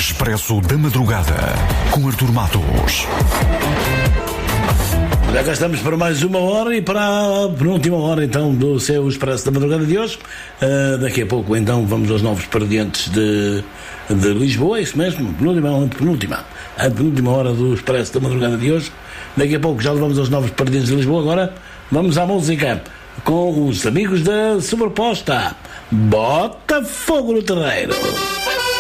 Expresso da Madrugada, com Artur Matos. Já cá estamos para mais uma hora e para a penúltima hora então do seu Expresso da Madrugada de hoje. Daqui a pouco então vamos aos novos perdientes de Lisboa, é isso mesmo? A penúltima hora do Expresso da Madrugada de hoje. Daqui a pouco já levamos aos novos perdientes de Lisboa. Agora vamos à música com os amigos da Superposta. Bota fogo no terreiro.